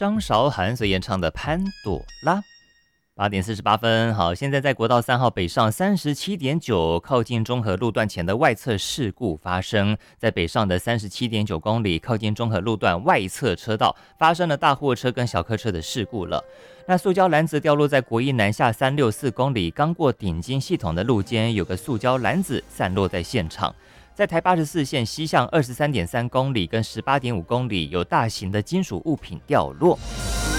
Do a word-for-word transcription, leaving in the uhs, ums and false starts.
张韶涵所演唱的《潘朵拉》。八点四十八分，好，现在在国道三号北上三十七点九，靠近中和路段前的外侧事故发生，在北上的三十七点九公里，靠近中和路段外侧车道发生了大货车跟小客车的事故了。那塑胶篮子掉落在国一南下三六四公里，刚过顶金系统的路肩，有个塑胶篮子散落在现场。在台八十四线西向二十三点三公里跟十八点五公里，有大型的金属物品掉落。